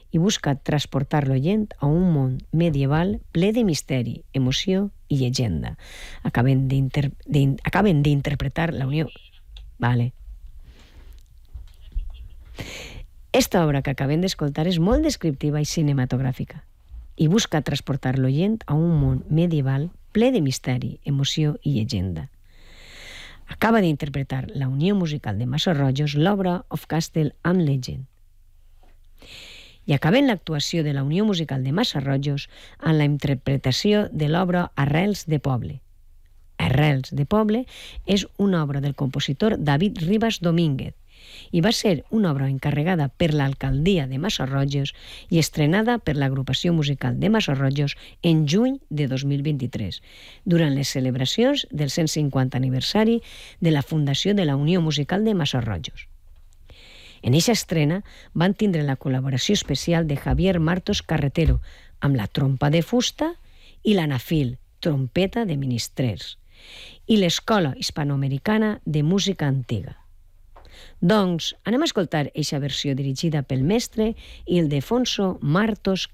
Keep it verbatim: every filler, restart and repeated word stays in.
i busca transportar l'oient a un món medieval ple de misteri, emoció i llegenda. Acaben d'inter... acaben d'interpretar la unió... Vale. Esta obra que acabem d'escoltar és molt descriptiva i cinematogràfica i busca transportar l'oient a un món medieval ple de misteri, emoció i llegenda. Acaba d'interpretar la Unió Musical de Massarrojos l'obra Of Castle and Legend. I acabem l'actuació de la Unió Musical de Massarrojos en la interpretació de l'obra Arrels de Poble. Arrels de Poble és una obra del compositor David Ribas Domínguez i va ser una obra encarregada per l'alcaldia de Massarrojos i estrenada per l'agrupació musical de Massarrojos en juny de dos mil vint-i-tres, durant les celebracions del cent cinquanta aniversari de la fundació de la Unió Musical de Massarrojos. En eixa estrena van tindre la col·laboració especial de Javier Martos Carretero amb la trompa de fusta i l'anafil, trompeta de ministrers, i l'Escola Hispanoamericana de Música Antiga. Doncs anem a escoltar eixa versió dirigida pel mestre Ildefonso Martos